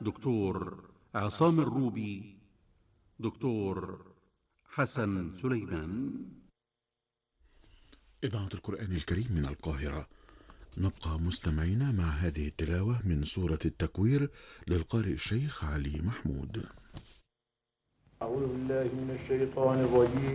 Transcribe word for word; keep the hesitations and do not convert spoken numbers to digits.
دكتور عصام الروبي، دكتور حسن سليمان. إذاعة القرآن الكريم من القاهرة. نبقى مستمعين مع هذه التلاوة من سورة التكوير للقارئ الشيخ علي محمود. أعوذ بالله من الشيطان الرجيم.